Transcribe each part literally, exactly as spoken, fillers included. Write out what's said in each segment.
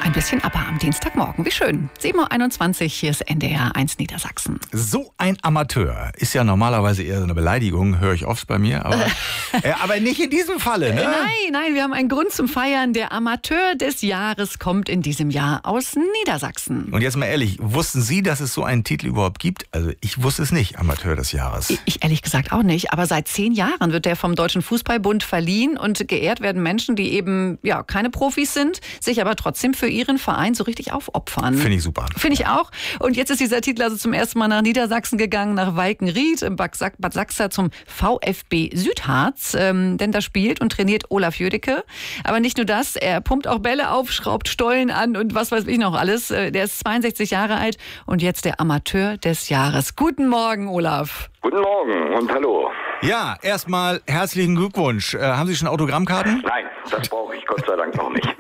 Ein bisschen aber am Dienstagmorgen. Wie schön. sieben Uhr einundzwanzig, hier ist N D R eins Niedersachsen. So ein Amateur ist ja normalerweise eher so eine Beleidigung, höre ich oft bei mir, aber, äh, aber nicht in diesem Falle, ne? Nein, nein, wir haben einen Grund zum Feiern. Der Amateur des Jahres kommt in diesem Jahr aus Niedersachsen. Und jetzt mal ehrlich, wussten Sie, dass es so einen Titel überhaupt gibt? Also ich wusste es nicht, Amateur des Jahres. Ich, ich ehrlich gesagt auch nicht, aber seit zehn Jahren wird der vom Deutschen Fußballbund verliehen und geehrt werden Menschen, die eben ja keine Profis sind, sich aber trotzdem für ihren Verein so richtig aufopfern. Finde ich super. Finde ich auch. Und jetzt ist dieser Titel also zum ersten Mal nach Niedersachsen gegangen, nach Walkenried im Bad Sachsa zum VfB Südharz. Ähm, denn da spielt und trainiert Olaf Jödecke. Aber nicht nur das, er pumpt auch Bälle auf, schraubt Stollen an und was weiß ich noch alles. Der ist zweiundsechzig Jahre alt und jetzt der Amateur des Jahres. Guten Morgen, Olaf. Guten Morgen und hallo. Ja, erstmal herzlichen Glückwunsch. Äh, haben Sie schon Autogrammkarten? Nein, das brauche ich Gott sei Dank noch nicht.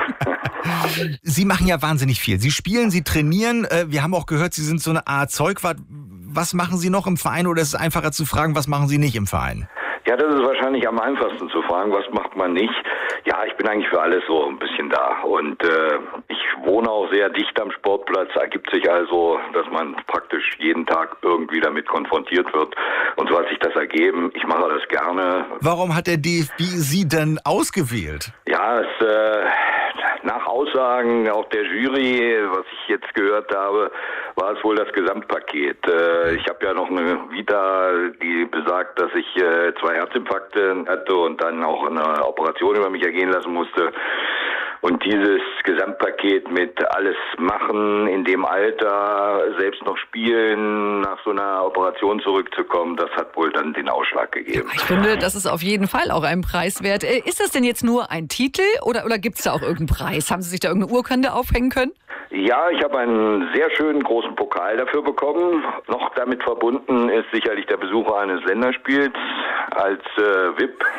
Sie machen ja wahnsinnig viel. Sie spielen, Sie trainieren. Äh, wir haben auch gehört, Sie sind so eine Art Zeugwart. Was machen Sie noch im Verein oder ist es einfacher zu fragen, was machen Sie nicht im Verein? Ja, das ist wahrscheinlich am einfachsten zu fragen, was macht man nicht. Ja, ich bin eigentlich für alles so ein bisschen da und äh, ich wohne auch sehr dicht am Sportplatz. Ergibt sich also, dass man praktisch jeden Tag irgendwie damit konfrontiert wird und so hat sich das ergeben. Ich mache das gerne. Warum hat der D F B Sie denn ausgewählt? Ja, es äh, nach Aussagen auch der Jury, was ich jetzt gehört habe, war es wohl das Gesamtpaket. Äh, ich habe ja noch eine Vita, die besagt, dass ich äh, zwei Herzinfarkte hatte und dann auch eine Operation über mich ergehen lassen musste. Und dieses Gesamtpaket mit alles machen, in dem Alter, selbst noch spielen, nach so einer Operation zurückzukommen, das hat wohl dann den Ausschlag gegeben. Ich finde, das ist auf jeden Fall auch ein Preis wert. Ist das denn jetzt nur ein Titel oder, oder gibt es da auch irgendeinen Preis? Haben Sie sich da irgendeine Urkunde aufhängen können? Ja, ich habe einen sehr schönen großen Pokal dafür bekommen. Noch damit verbunden ist sicherlich der Besuch eines Länderspiels als äh, V I P.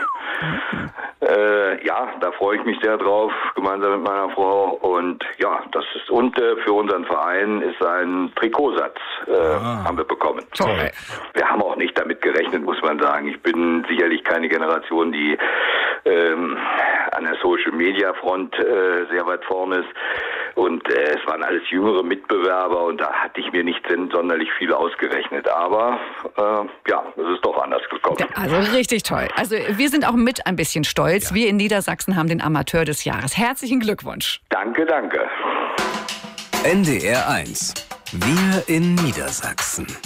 Äh, ja, da freue ich mich sehr drauf, gemeinsam mit meiner Frau. Und ja, das ist und äh, für unseren Verein ist ein Trikotsatz äh, ah. haben wir bekommen. Toll. Wir haben auch nicht damit gerechnet, muss man sagen. Ich bin sicherlich keine Generation, die ähm, an der Social Media Front äh, sehr weit vorne ist. Und äh, es waren alles jüngere Mitbewerber und da hatte ich mir nicht sonderlich viel ausgerechnet. Aber äh, ja, es ist doch anders gekommen. Ja, also richtig toll. Also wir sind auch mit ein bisschen stolz. Ja. Wir in Niedersachsen haben den Amateur des Jahres. Herzlichen Glückwunsch. Danke, danke. N D R eins. Wir in Niedersachsen.